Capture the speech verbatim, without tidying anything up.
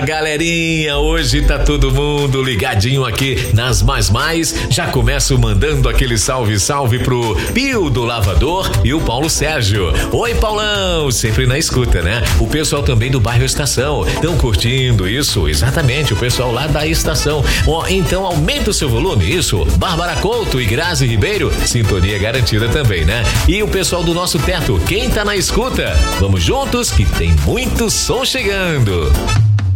galerinha, hoje tá todo mundo ligadinho aqui nas Mais Mais. Já começo mandando aquele salve, salve pro Pio do Lavador e o Paulo Sérgio. Oi, Paulão, sempre na escuta, né? O pessoal também do bairro Estação, estão curtindo isso? Exatamente, o pessoal lá da Estação. Ó, então aumenta o seu volume, isso. Bárbara Couto e Grazi Ribeiro, sintonia garantida também, né? E o pessoal do nosso teto, quem tá na escuta? Vamos juntos que tem muito som chegando.